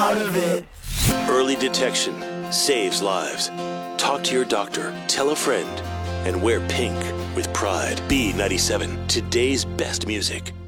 out of it. Early detection saves lives. Talk to your doctor, tell a friend, and wear pink with pride. B97, today's best music.